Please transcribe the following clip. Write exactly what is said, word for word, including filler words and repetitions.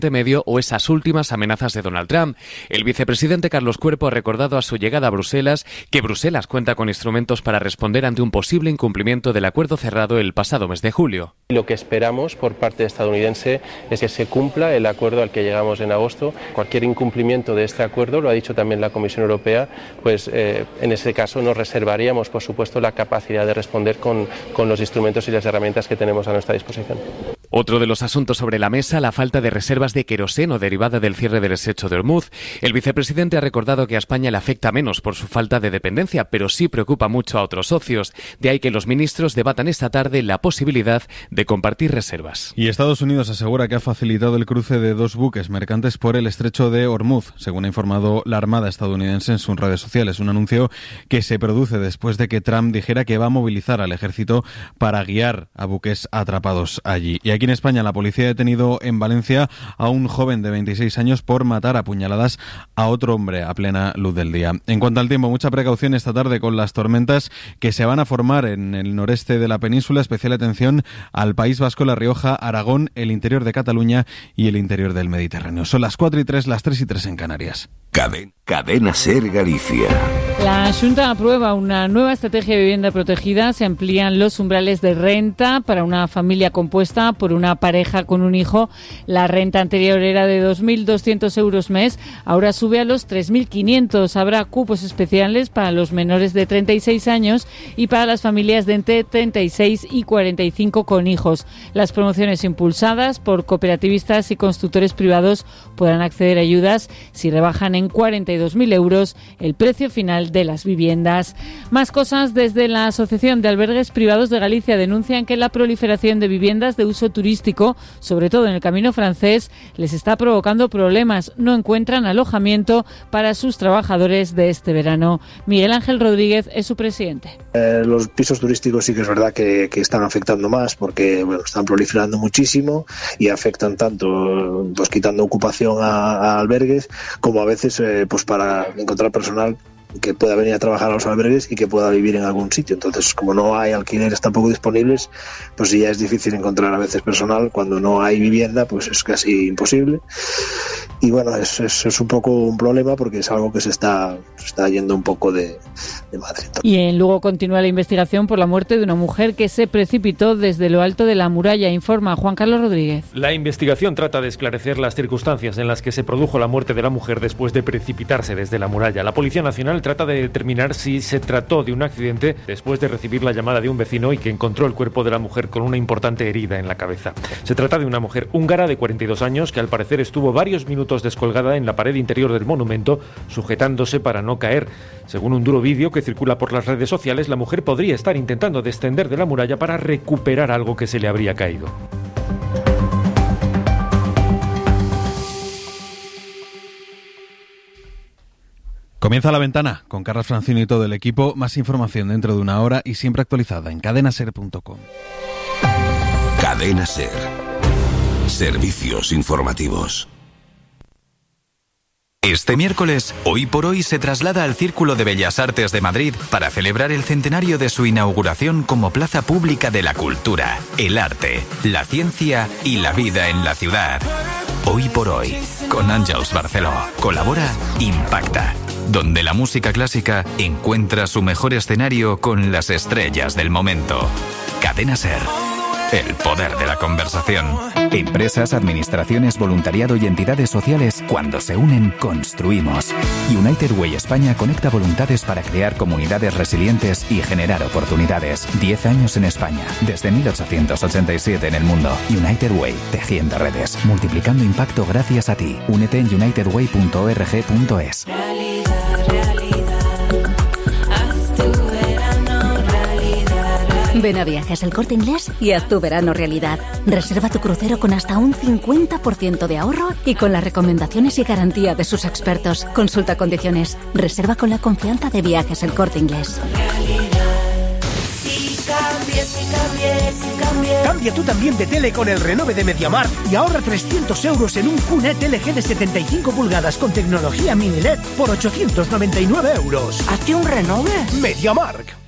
Medio o esas últimas amenazas de Donald Trump. El vicepresidente Carlos Cuerpo ha recordado a su llegada a Bruselas que Bruselas cuenta con instrumentos para responder ante un posible incumplimiento del acuerdo cerrado el pasado mes de julio. Lo que esperamos por parte estadounidense es que se cumpla el acuerdo al que llegamos en agosto. Cualquier incumplimiento de este acuerdo, lo ha dicho también la Comisión Europea, pues eh, en ese caso nos reservaríamos, por supuesto, la capacidad de responder con, con los instrumentos y las herramientas que tenemos a nuestra disposición. Otro de los asuntos sobre la mesa, la falta de reservas de queroseno derivada del cierre del estrecho de Hormuz. El vicepresidente ha recordado que a España le afecta menos por su falta de dependencia, pero sí preocupa mucho a otros socios. De ahí que los ministros debatan esta tarde la posibilidad de compartir reservas. Y Estados Unidos asegura que ha facilitado el cruce de dos buques mercantes por el estrecho de Hormuz, según ha informado la Armada estadounidense en sus redes sociales. Un anuncio que se produce después de que Trump dijera que va a movilizar al ejército para guiar a buques atrapados allí. Y aquí en España la policía ha detenido en Valencia a un joven de veintiséis años por matar a puñaladas a otro hombre a plena luz del día. En cuanto al tiempo, mucha precaución esta tarde con las tormentas que se van a formar en el noreste de la península. Especial atención al País Vasco, La Rioja, Aragón, el interior de Cataluña y el interior del Mediterráneo. Son las cuatro y tres, las tres y tres en Canarias. Cadena, Cadena Ser Galicia. La Xunta aprueba una nueva estrategia de vivienda protegida. Se amplían los umbrales de renta para una familia compuesta por una pareja con un hijo. La renta anterior era de dos mil doscientos euros mes, ahora sube a los tres mil quinientos. Habrá cupos especiales para los menores de treinta y seis años y para las familias de entre treinta y seis y cuarenta y cinco con hijos. Las promociones impulsadas por cooperativistas y constructores privados podrán acceder a ayudas si rebajan en cuarenta y dos mil euros el precio final de las viviendas. Más cosas. Desde la Asociación de Albergues Privados de Galicia denuncian que la proliferación de viviendas de uso turístico, sobre todo en el Camino Francés, les está provocando problemas. No encuentran alojamiento para sus trabajadores de este verano. Miguel Ángel Rodríguez es su presidente. Eh, los pisos turísticos sí que es verdad que, que están afectando más porque bueno, están proliferando muchísimo y afectan tanto, pues quitando ocupación a, a albergues, como a veces eh, pues para encontrar personal que pueda venir a trabajar a los albergues y que pueda vivir en algún sitio. Entonces, como no hay alquileres tampoco disponibles, pues ya es difícil encontrar a veces personal. Cuando no hay vivienda, pues es casi imposible. Y bueno, es, es, es un poco un problema porque es algo que se está, se está yendo un poco de, de madre. Y en Lugo continúa la investigación por la muerte de una mujer que se precipitó desde lo alto de la muralla, informa Juan Carlos Rodríguez. La investigación trata de esclarecer las circunstancias en las que se produjo la muerte de la mujer después de precipitarse desde la muralla. La Policía Nacional trata de determinar si se trató de un accidente después de recibir la llamada de un vecino y que encontró el cuerpo de la mujer con una importante herida en la cabeza. Se trata de una mujer húngara de cuarenta y dos años que al parecer estuvo varios minutos descolgada en la pared interior del monumento, sujetándose para no caer. Según un duro vídeo que circula por las redes sociales, la mujer podría estar intentando descender de la muralla para recuperar algo que se le habría caído. Comienza La Ventana con Carlos Francino y todo el equipo. Más información dentro de una hora y siempre actualizada en cadena ser punto com. Cadena Ser. Servicios informativos. Este miércoles, Hoy por Hoy se traslada al Círculo de Bellas Artes de Madrid para celebrar el centenario de su inauguración como plaza pública de la cultura, el arte, la ciencia y la vida en la ciudad. Hoy por Hoy, con Àngels Barceló. Colabora Impacta, donde la música clásica encuentra su mejor escenario con las estrellas del momento. Cadena Ser. El poder de la conversación. Empresas, administraciones, voluntariado y entidades sociales, cuando se unen, construimos. United Way España conecta voluntades para crear comunidades resilientes y generar oportunidades. Diez años en España, desde mil ochocientos ochenta y siete en el mundo. United Way, tejiendo redes, multiplicando impacto gracias a ti. Únete en united way punto org punto es. Ven a Viajes El Corte Inglés y haz tu verano realidad. Reserva tu crucero con hasta un cincuenta por ciento de ahorro y con las recomendaciones y garantía de sus expertos. Consulta condiciones. Reserva con la confianza de Viajes El Corte Inglés. Cambia tú también de tele con el renove de MediaMarkt y ahorra trescientos euros en un Q N E T L G de setenta y cinco pulgadas con tecnología mini L E D por ochocientos noventa y nueve euros. ¿Hazte un renove? MediaMarkt.